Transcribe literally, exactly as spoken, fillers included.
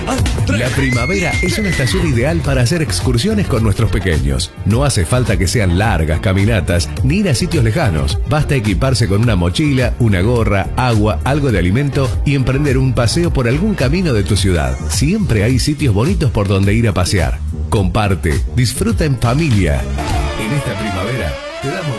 La primavera es una estación ideal para hacer excursiones con nuestros pequeños. No hace falta que sean largas caminatas ni ir a sitios lejanos. Basta equiparse con una mochila, una gorra, agua, algo de alimento y emprender un paseo por algún camino de tu ciudad. Siempre hay sitios bonitos por donde ir a pasear. Comparte, disfruta en familia. En esta primavera te damos